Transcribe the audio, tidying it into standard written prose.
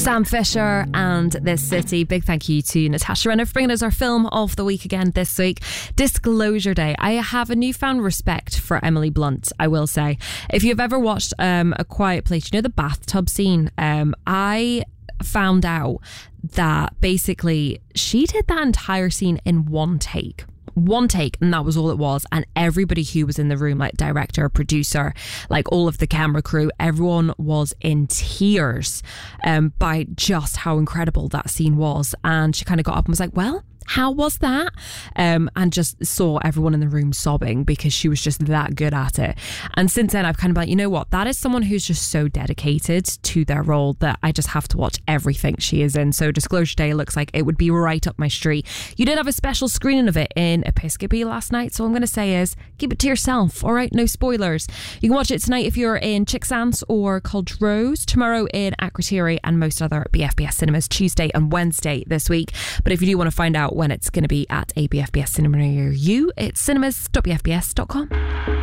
Sam Fisher and This City. Big thank you to Natasha Renner for bringing us our film of the week again this week. Disclosure Day. I have a newfound respect for Emily Blunt, I will say. If you've ever watched A Quiet Place, you know the bathtub scene? I found out that basically she did that entire scene in one take, and that was all it was. And everybody who was in the room, like director, producer, like all of the camera crew, everyone was in tears by just how incredible that scene was. And she kind of got up and was like, well, how was that? And just saw everyone in the room sobbing because she was just that good at it. And since then, I've kind of been like, you know what? That is someone who's just so dedicated to their role that I just have to watch everything she is in. So Disclosure Day looks like it would be right up my street. You did have a special screening of it in Episcopi last night, so all I'm going to say is keep it to yourself, all right? No spoilers. You can watch it tonight if you're in Chicksans or Culdrose, tomorrow in Akrotiri, and most other BFBS cinemas Tuesday and Wednesday this week. But if you do want to find out when it's going to be at a BFBS cinema near you, it's cinemas.bfbs.com.